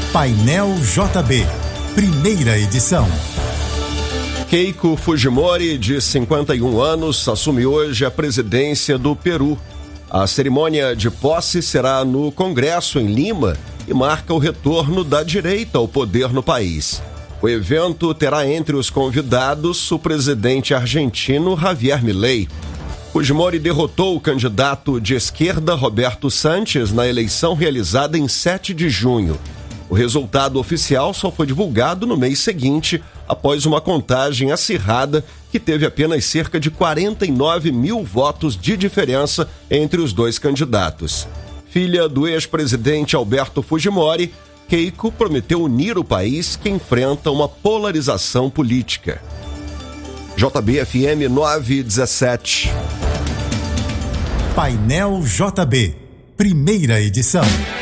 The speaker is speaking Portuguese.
Painel JB, primeira edição. Keiko Fujimori, de 51 anos, assume hoje a presidência do Peru. A cerimônia de posse será no Congresso, em Lima, e marca o retorno da direita ao poder no país. O evento terá entre os convidados o presidente argentino Javier Milei. Fujimori derrotou o candidato de esquerda Roberto Sanches na eleição realizada em 7 de junho. O resultado oficial só foi divulgado no mês seguinte, após uma contagem acirrada que teve apenas cerca de 49 mil votos de diferença entre os dois candidatos. Filha do ex-presidente Alberto Fujimori, Keiko prometeu unir o país que enfrenta uma polarização política. JB-FM 917. Painel JB, primeira edição.